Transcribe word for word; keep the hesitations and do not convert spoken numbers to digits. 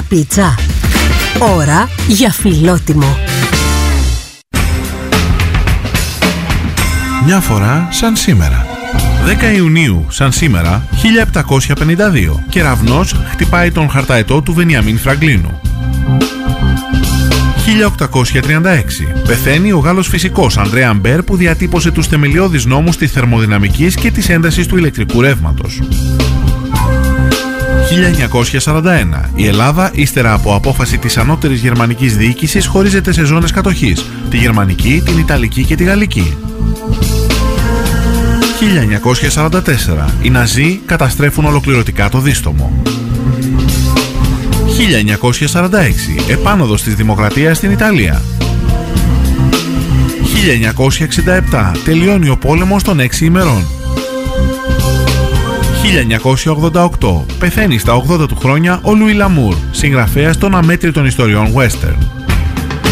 για πίτσα. Ώρα για φιλότιμο. Μια φορά σαν σήμερα. δέκα Ιουνίου, σαν σήμερα, χίλια επτακόσια πενήντα δύο, κεραυνός χτυπάει τον χαρταετό του Βενιαμίν Φραγκλίνου. χίλια οκτακόσια τριάντα έξι, πεθαίνει ο Γάλλος φυσικός Αντρέ Αμπέρ που διατύπωσε τους θεμελιώδεις νόμους της θερμοδυναμικής και της έντασης του ηλεκτρικού ρεύματος. χίλια εννιακόσια σαράντα ένα, η Ελλάδα, ύστερα από απόφαση της ανώτερης γερμανικής διοίκησης, χωρίζεται σε ζώνες κατοχής, τη γερμανική, την ιταλική και τη γαλλική. χίλια εννιακόσια σαράντα τέσσερα, οι Ναζί καταστρέφουν ολοκληρωτικά το δίστομο. χίλια εννιακόσια σαράντα έξι, επάνωδος της δημοκρατίας στην Ιταλία. χίλια εννιακόσια εξήντα επτά, τελειώνει ο πόλεμος των έξι ημερών. χίλια εννιακόσια ογδόντα οκτώ, πεθαίνει στα ογδόντα του χρόνια ο Λουί Λαμούρ, συγγραφέας των αμέτρητων ιστοριών western.